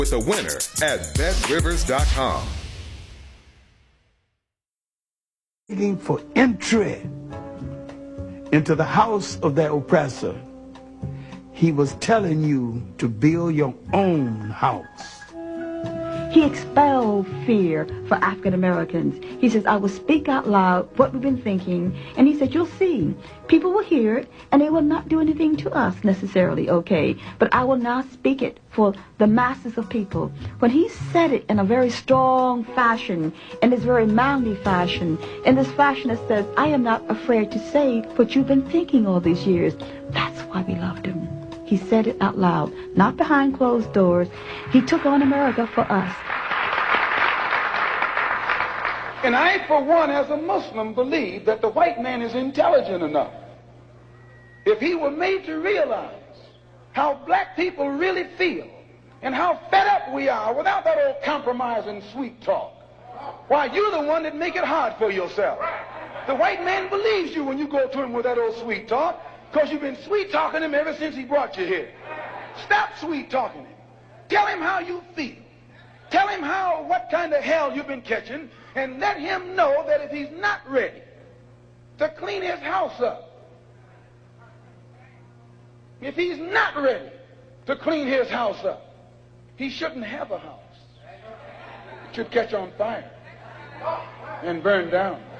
with a winner at BetRivers.com. For entry into the house of their oppressor, he was telling you to build your own house. He expelled fear for African Americans. He says, I will speak out loud what we've been thinking. And he said, you'll see. People will hear it, and they will not do anything to us necessarily, okay? But I will now speak it for the masses of people. When he said it in a very strong fashion, in this very manly fashion, in this fashion that says, I am not afraid to say what you've been thinking all these years, that's why we loved him. He said it out loud, not behind closed doors. He took on America for us. And I, for one, as a Muslim, believe that the white man is intelligent enough. If he were made to realize how black people really feel and how fed up we are without that old compromise and sweet talk, why, you're the one that make it hard for yourself. The white man believes you when you go to him with that old sweet talk, because you've been sweet-talking him ever since he brought you here. Stop sweet-talking him. Tell him how you feel. Tell him what kind of hell you've been catching, and let him know that if he's not ready to clean his house up, if he's not ready to clean his house up, he shouldn't have a house. It should catch on fire and burn down.